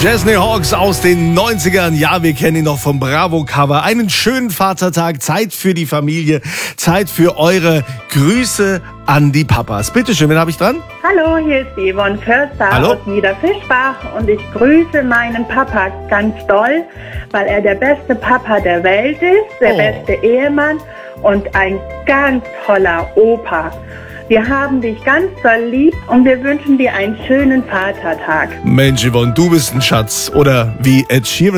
Chesney Hawkes aus den 90ern. Ja, wir kennen ihn noch vom Bravo-Cover. Einen schönen Vatertag, Zeit für die Familie, Zeit für eure Grüße an die Papas. Bitteschön, wen habe ich dran? Hallo, hier ist die Yvonne Förster aus Niederfischbach und ich grüße meinen Papa ganz doll, weil er der beste Papa der Welt ist, der beste Ehemann und ein ganz toller Opa. Wir haben dich ganz doll lieb und wir wünschen dir einen schönen Vatertag. Mensch, Yvonne, du bist ein Schatz. Oder wie Ed Sheeran